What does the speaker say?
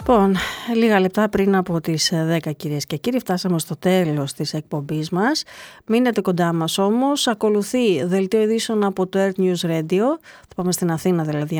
Λοιπόν, λίγα λεπτά πριν από τις 10, κυρίες και κύριοι, φτάσαμε στο τέλος της εκπομπής μας. Μείνετε κοντά μας όμως. Ακολουθεί δελτίο ειδήσεων από το Earth News Radio. Θα πάμε στην Αθήνα δηλαδή